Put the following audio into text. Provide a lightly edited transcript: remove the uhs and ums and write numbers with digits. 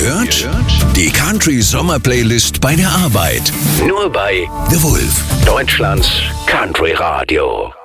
gehört? Die Country Sommer Playlist bei der Arbeit. Nur bei The Wolf, Deutschlands Country Radio.